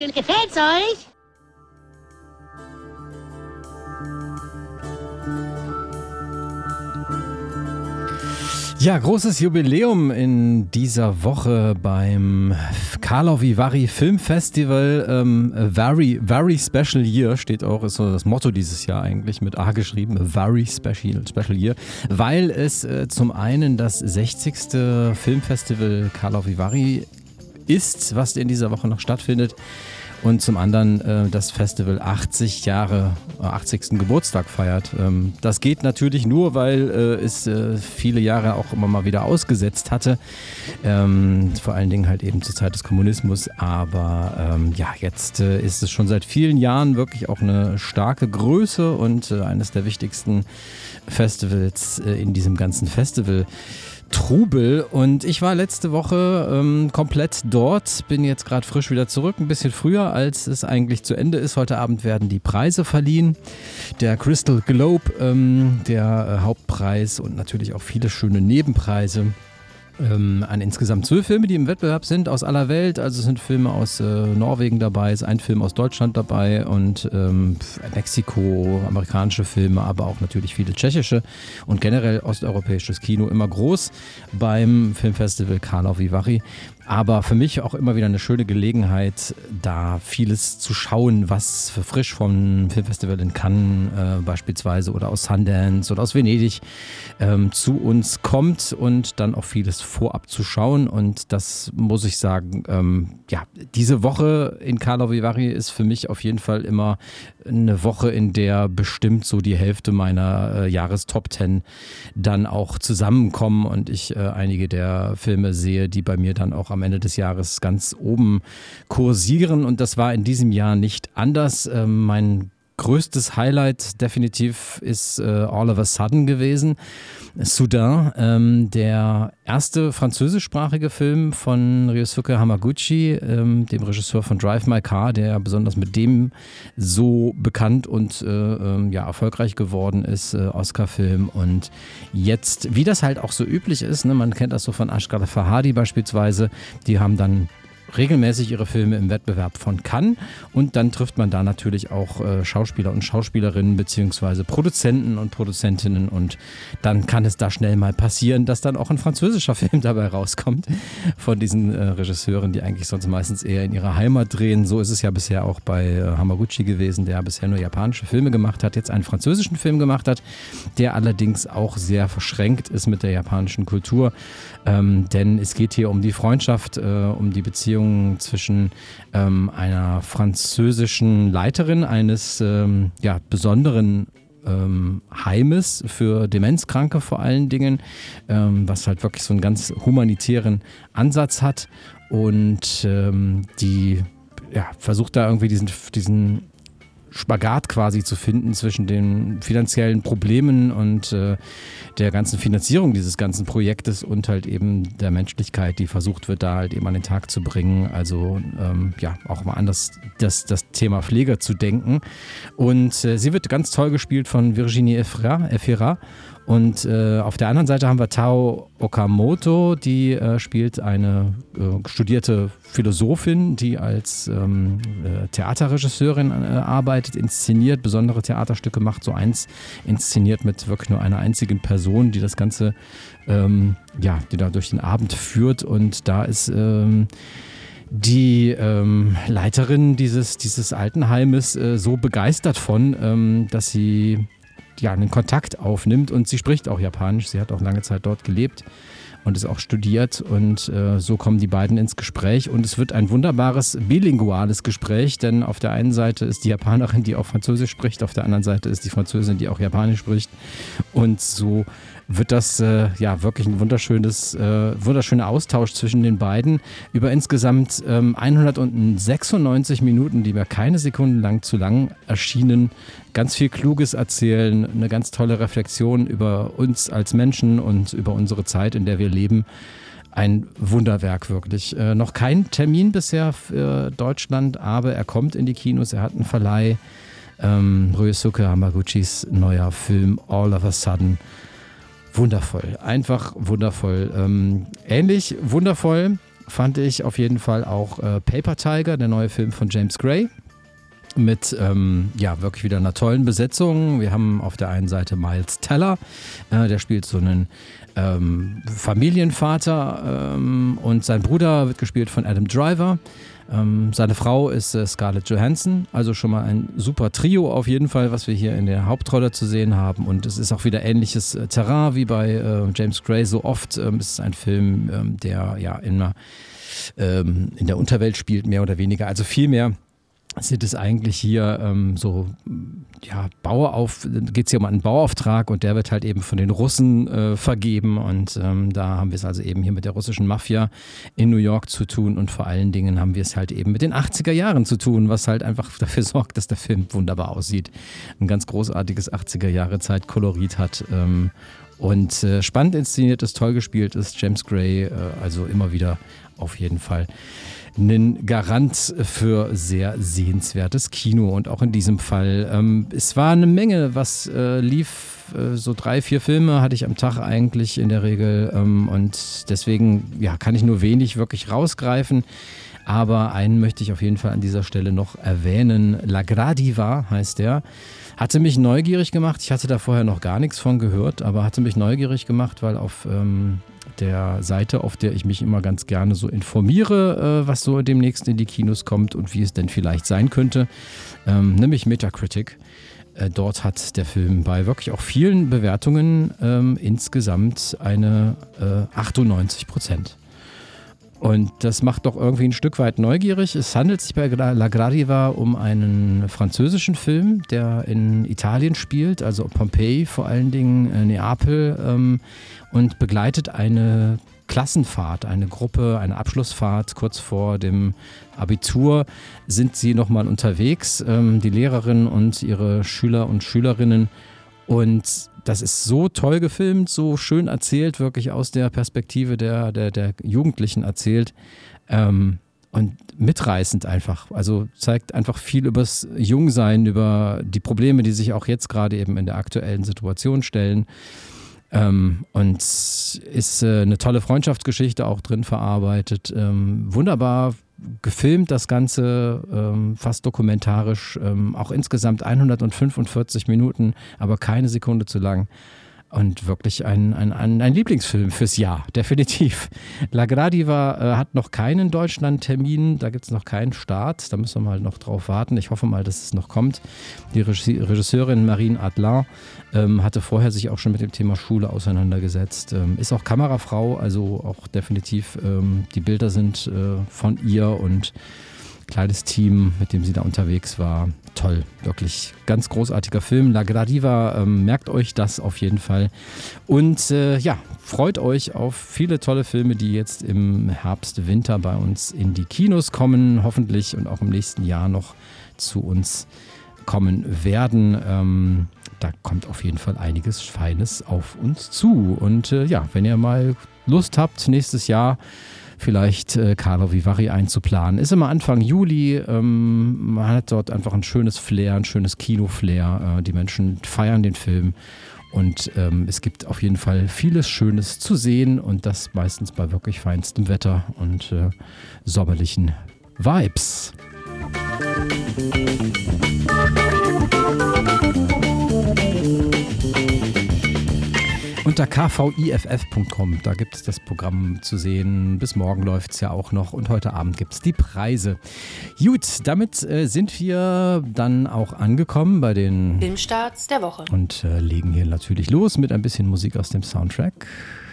Gefällt's euch? Ja, großes Jubiläum in dieser Woche beim Karlovy Vary Film Festival. Very Special Year steht auch, ist so das Motto dieses Jahr eigentlich mit A geschrieben. Very Special Year, weil es zum einen das 60. Filmfestival Karlovy Vary ist, was in dieser Woche noch stattfindet. Und zum anderen das Festival 80 Geburtstag feiert. Das geht natürlich nur, weil es viele Jahre auch immer mal wieder ausgesetzt hatte. Vor allen Dingen halt eben zur Zeit des Kommunismus. Aber jetzt ist es schon seit vielen Jahren wirklich auch eine starke Größe und eines der wichtigsten Festivals in diesem ganzen Festival. Trubel, und ich war letzte Woche komplett dort, bin jetzt gerade frisch wieder zurück, ein bisschen früher, als es eigentlich zu Ende ist. Heute Abend werden die Preise verliehen, der Crystal Globe, der Hauptpreis, und natürlich auch viele schöne Nebenpreise. An insgesamt 12 Filme, die im Wettbewerb sind, aus aller Welt. Also es sind Filme aus Norwegen dabei, ist ein Film aus Deutschland dabei und Mexiko, amerikanische Filme, aber auch natürlich viele tschechische und generell osteuropäisches Kino, immer groß beim Filmfestival Karlovy Vary. Aber für mich auch immer wieder eine schöne Gelegenheit, da vieles zu schauen, was frisch vom Filmfestival in Cannes beispielsweise oder aus Sundance oder aus Venedig zu uns kommt, und dann auch vieles vorab zu schauen. Und das muss ich sagen, diese Woche in Karlovy Vary ist für mich auf jeden Fall immer eine Woche, in der bestimmt so die Hälfte meiner Jahrestop 10 dann auch zusammenkommen und ich einige der Filme sehe, die bei mir dann auch am Ende des Jahres ganz oben kursieren, und das war in diesem Jahr nicht anders. Mein größtes Highlight definitiv ist All of a Sudden gewesen. Soudain, der erste französischsprachige Film von Ryosuke Hamaguchi, dem Regisseur von Drive My Car, der besonders mit dem so bekannt und erfolgreich geworden ist, Oscar-Film. Und jetzt, wie das halt auch so üblich ist, ne, man kennt das so von Asghar Farhadi beispielsweise, die haben dann regelmäßig ihre Filme im Wettbewerb von Cannes, und dann trifft man da natürlich auch Schauspieler und Schauspielerinnen beziehungsweise Produzenten und Produzentinnen, und dann kann es da schnell mal passieren, dass dann auch ein französischer Film dabei rauskommt von diesen Regisseuren, die eigentlich sonst meistens eher in ihrer Heimat drehen. So ist es ja bisher auch bei Hamaguchi gewesen, der bisher nur japanische Filme gemacht hat, jetzt einen französischen Film gemacht hat, der allerdings auch sehr verschränkt ist mit der japanischen Kultur, denn es geht hier um die Freundschaft, um die Beziehung zwischen einer französischen Leiterin eines besonderen Heimes für Demenzkranke vor allen Dingen, was halt wirklich so einen ganz humanitären Ansatz hat, und die versucht da irgendwie diesen Spagat quasi zu finden zwischen den finanziellen Problemen und der ganzen Finanzierung dieses ganzen Projektes und halt eben der Menschlichkeit, die versucht wird, da halt eben an den Tag zu bringen. Also auch mal anders das Thema Pflege zu denken. Und sie wird ganz toll gespielt von Virginie Efira. Und auf der anderen Seite haben wir Tao Okamoto, die spielt eine studierte Philosophin, die als Theaterregisseurin arbeitet, inszeniert, besondere Theaterstücke macht, so eins inszeniert mit wirklich nur einer einzigen Person, die das Ganze, die da durch den Abend führt. Und da ist die Leiterin dieses Altenheimes so begeistert von, dass sie einen Kontakt aufnimmt, und sie spricht auch Japanisch. Sie hat auch lange Zeit dort gelebt und ist auch studiert, und so kommen die beiden ins Gespräch, und es wird ein wunderbares bilinguales Gespräch, denn auf der einen Seite ist die Japanerin, die auch Französisch spricht, auf der anderen Seite ist die Französin, die auch Japanisch spricht, und so wird das wirklich ein wunderschöner Austausch zwischen den beiden über insgesamt 196 Minuten, die mir keine Sekunde lang zu lang erschienen. Ganz viel Kluges erzählen, eine ganz tolle Reflexion über uns als Menschen und über unsere Zeit, in der wir leben. Ein Wunderwerk wirklich. Noch kein Termin bisher für Deutschland, aber er kommt in die Kinos, er hat einen Verleih. Ryosuke Hamaguchis neuer Film All of a Sudden. Wundervoll, einfach wundervoll. Ähnlich wundervoll fand ich auf jeden Fall auch Paper Tiger, der neue Film von James Gray. Mit wirklich wieder einer tollen Besetzung. Wir haben auf der einen Seite Miles Teller, der spielt so einen Familienvater und sein Bruder wird gespielt von Adam Driver. Seine Frau ist Scarlett Johansson, also schon mal ein super Trio auf jeden Fall, was wir hier in der Hauptrolle zu sehen haben. Und es ist auch wieder ähnliches Terrain wie bei James Gray so oft. Es ist ein Film, der ja in der Unterwelt spielt, mehr oder weniger, also viel mehr. Sind es eigentlich hier geht es hier um einen Bauauftrag und der wird halt eben von den Russen vergeben und da haben wir es also eben hier mit der russischen Mafia in New York zu tun und vor allen Dingen haben wir es halt eben mit den 80er Jahren zu tun, was halt einfach dafür sorgt, dass der Film wunderbar aussieht. Ein ganz großartiges 80er Jahre Zeitkolorit hat und spannend inszeniert ist, toll gespielt ist. James Gray, also immer wieder auf jeden Fall ein Garant für sehr sehenswertes Kino und auch in diesem Fall. Es war eine Menge, was lief, so 3-4 Filme hatte ich am Tag eigentlich in der Regel und deswegen kann ich nur wenig wirklich rausgreifen. Aber einen möchte ich auf jeden Fall an dieser Stelle noch erwähnen. La Gradiva heißt der. Hatte mich neugierig gemacht. Ich hatte da vorher noch gar nichts von gehört, aber hatte mich neugierig gemacht, weil auf der Seite, auf der ich mich immer ganz gerne so informiere, was so demnächst in die Kinos kommt und wie es denn vielleicht sein könnte, nämlich Metacritic. Dort hat der Film bei wirklich auch vielen Bewertungen insgesamt eine 98%. Und das macht doch irgendwie ein Stück weit neugierig. Es handelt sich bei La Gradiva um einen französischen Film, der in Italien spielt, also Pompeji vor allen Dingen, Neapel, und begleitet eine Klassenfahrt, eine Gruppe, eine Abschlussfahrt. Kurz vor dem Abitur sind sie nochmal unterwegs, die Lehrerin und ihre Schüler und Schülerinnen. Und das ist so toll gefilmt, so schön erzählt, wirklich aus der Perspektive der Jugendlichen erzählt und mitreißend einfach. Also zeigt einfach viel übers Jungsein, über die Probleme, die sich auch jetzt gerade eben in der aktuellen Situation stellen. Und ist eine tolle Freundschaftsgeschichte auch drin verarbeitet. Wunderbar gefilmt das Ganze, fast dokumentarisch, auch insgesamt 145 Minuten, aber keine Sekunde zu lang. Und wirklich ein Lieblingsfilm fürs Jahr, definitiv. La Gradiva hat noch keinen Deutschland-Termin, da gibt es noch keinen Start, da müssen wir mal noch drauf warten. Ich hoffe mal, dass es noch kommt. Die Regisseurin Marine Adler hatte vorher sich auch schon mit dem Thema Schule auseinandergesetzt, ist auch Kamerafrau, also auch definitiv, die Bilder sind von ihr und kleines Team, mit dem sie da unterwegs war. Toll, wirklich ganz großartiger Film. La Gradiva, merkt euch das auf jeden Fall. Und freut euch auf viele tolle Filme, die jetzt im Herbst, Winter bei uns in die Kinos kommen, hoffentlich und auch im nächsten Jahr noch zu uns kommen werden. Da kommt auf jeden Fall einiges Feines auf uns zu. Und wenn ihr mal Lust habt, nächstes Jahr vielleicht Karlovy Vary einzuplanen. Ist immer Anfang Juli, man hat dort einfach ein schönes Flair, ein schönes Kino-Flair. Die Menschen feiern den Film und es gibt auf jeden Fall vieles Schönes zu sehen und das meistens bei wirklich feinstem Wetter und sommerlichen Vibes. Unter kviff.com, da gibt es das Programm zu sehen. Bis morgen läuft es ja auch noch und heute Abend gibt es die Preise. Gut, damit sind wir dann auch angekommen bei den Filmstarts der Woche. Und legen hier natürlich los mit ein bisschen Musik aus dem Soundtrack.